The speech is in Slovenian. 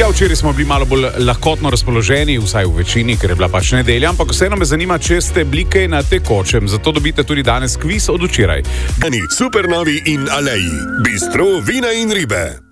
Ja, včeraj smo bili malo bolj lahkotno razpoloženi, vsaj v večini, ker je bila pač nedelja, ampak vseeno me zanima, če ste bili kaj na tekočem. Zato dobite tudi danes kviz od včeraj. Supernovi in Aleji, bistro vina in ribe.